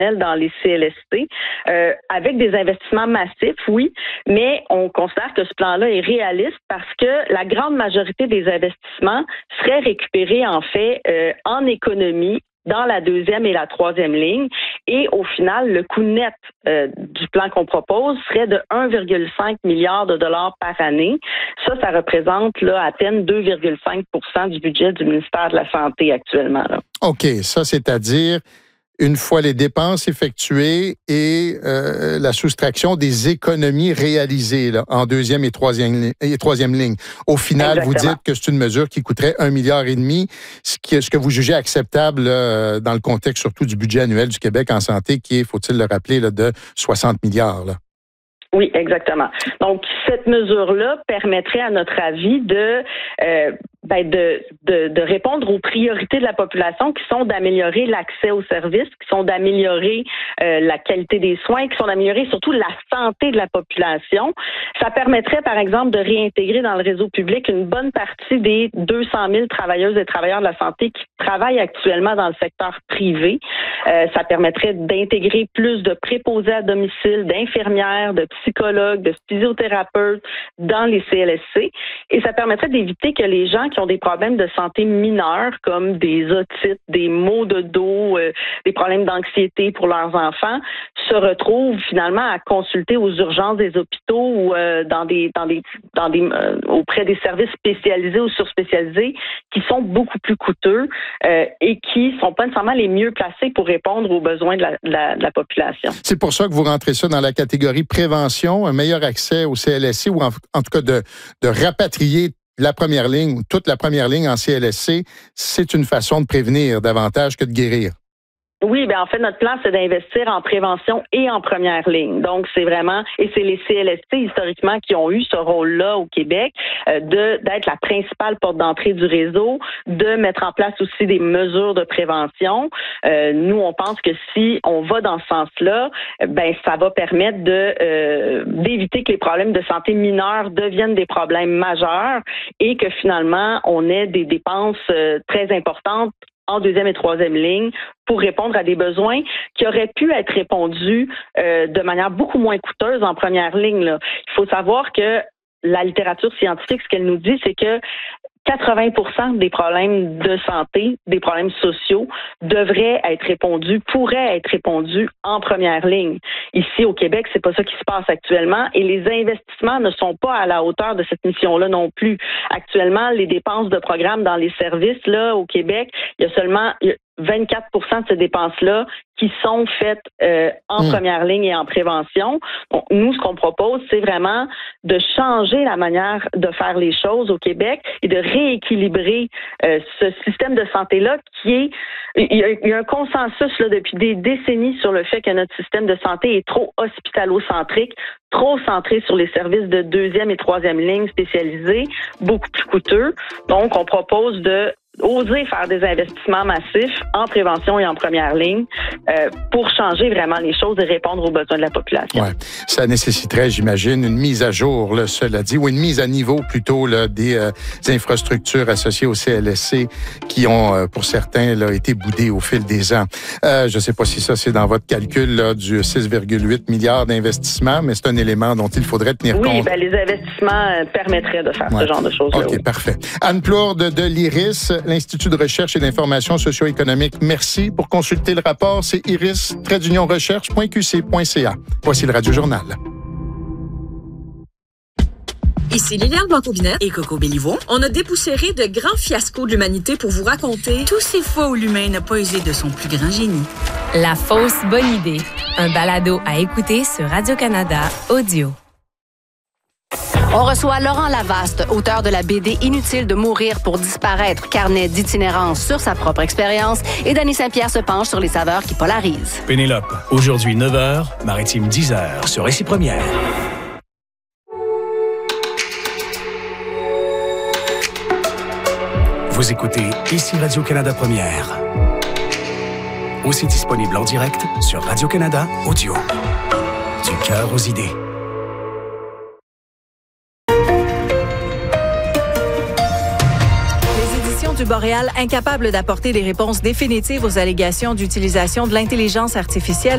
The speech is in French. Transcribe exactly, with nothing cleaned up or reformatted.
dans les C L S C, euh, avec des investissements massifs, oui, mais on considère que ce plan-là est réaliste parce que la grande majorité des investissements seraient récupérés, en fait, euh, en économie, dans la deuxième et la troisième ligne. Et au final, le coût net euh, du plan qu'on propose serait de un virgule cinq milliard de dollars par année. Ça, ça représente là, à peine deux virgule cinq pour cent du budget du ministère de la Santé actuellement. Là. OK. Ça, c'est-à-dire une fois les dépenses effectuées et euh, la soustraction des économies réalisées là, en deuxième et troisième, et troisième ligne. Au final, Exactement. Vous dites que c'est une mesure qui coûterait un milliard et demi, ce, qui, ce que vous jugez acceptable là, dans le contexte surtout du budget annuel du Québec en santé, qui est, faut-il le rappeler, là, de soixante milliards. Là. Oui, exactement. Donc, cette mesure-là permettrait, à notre avis, de, euh, ben de, de, de répondre aux priorités de la population qui sont d'améliorer l'accès aux services, qui sont d'améliorer euh, la qualité des soins, qui sont d'améliorer surtout la santé de la population. Ça permettrait, par exemple, de réintégrer dans le réseau public une bonne partie des deux cent mille travailleuses et travailleurs de la santé qui travaillent actuellement dans le secteur privé. Euh, ça permettrait d'intégrer plus de préposés à domicile, d'infirmières, de psychologues, de physiothérapeutes dans les C L S C. Et ça permettrait d'éviter que les gens qui ont des problèmes de santé mineurs, comme des otites, des maux de dos, euh, des problèmes d'anxiété pour leurs enfants, se retrouvent finalement à consulter aux urgences des hôpitaux ou euh, dans des, dans des, dans des, euh, auprès des services spécialisés ou surspécialisés qui sont beaucoup plus coûteux euh, et qui sont pas nécessairement les mieux placés pour répondre aux besoins de la, de la, de la population. C'est pour ça que vous rentrez ça dans la catégorie prévention, un meilleur accès au C L S C ou en, en tout cas de, de rapatrier la première ligne ou toute la première ligne en C L S C, c'est une façon de prévenir davantage que de guérir. Oui, ben en fait, notre plan, c'est d'investir en prévention et en première ligne. Donc, c'est vraiment, et c'est les C L S C, historiquement, qui ont eu ce rôle-là au Québec, euh, de d'être la principale porte d'entrée du réseau, de mettre en place aussi des mesures de prévention. Euh, nous, on pense que si on va dans ce sens-là, ben ça va permettre de euh, d'éviter que les problèmes de santé mineurs deviennent des problèmes majeurs et que finalement, on ait des dépenses euh, très importantes en deuxième et troisième ligne pour répondre à des besoins qui auraient pu être répondus euh, de manière beaucoup moins coûteuse en première ligne. Là. Il faut savoir que la littérature scientifique, ce qu'elle nous dit, c'est que quatre-vingts pour cent des problèmes de santé, des problèmes sociaux, devraient être répondus, pourraient être répondus en première ligne. Ici, au Québec, c'est pas ça qui se passe actuellement et les investissements ne sont pas à la hauteur de cette mission-là non plus. Actuellement, les dépenses de programme dans les services, là, au Québec, il y a seulement vingt-quatre pour cent de ces dépenses-là qui sont faites euh, en mmh. première ligne et en prévention. Donc, nous, ce qu'on propose, c'est vraiment de changer la manière de faire les choses au Québec et de rééquilibrer euh, ce système de santé-là qui est... Il y a, il y a un consensus là, depuis des décennies sur le fait que notre système de santé est trop hospitalo-centrique, trop centré sur les services de deuxième et troisième ligne spécialisés, beaucoup plus coûteux. Donc, on propose de oser faire des investissements massifs en prévention et en première ligne euh, pour changer vraiment les choses et répondre aux besoins de la population. Ouais. Ça nécessiterait, j'imagine, une mise à jour, là, cela dit, ou une mise à niveau plutôt là, des, euh, des infrastructures associées au C L S C qui ont, euh, pour certains, là, été boudées au fil des ans. Euh, je ne sais pas si ça, c'est dans votre calcul là, du six virgule huit milliards d'investissements, mais c'est un élément dont il faudrait tenir oui, compte. Oui, ben, les investissements euh, permettraient de faire ouais. ce genre de choses-là. OK, oui. parfait. Anne Plourde de l'Iris, l'Institut de recherche et d'information socio-économique. Merci. Pour consulter le rapport, c'est iris tiret d'union recherche point q c point c a. Voici le Radio Journal. Ici Liliane Blanco-Binette et Coco Béliveau. On a dépoussiéré de grands fiascos de l'humanité pour vous raconter tous ces fois où l'humain n'a pas usé de son plus grand génie. La fausse bonne idée. Un balado à écouter sur Radio-Canada Audio. On reçoit Laurent Lavaste, auteur de la B D Inutile de mourir pour disparaître, carnet d'itinérance sur sa propre expérience, et Dany Saint-Pierre se penche sur les saveurs qui polarisent. Pénélope, aujourd'hui neuf heures, Maritime dix heures, sur Récit Première. Vous écoutez Ici Radio-Canada Première. Aussi disponible en direct sur Radio-Canada Audio. Du cœur aux idées. Du Boréal, incapable d'apporter des réponses définitives aux allégations d'utilisation de l'intelligence artificielle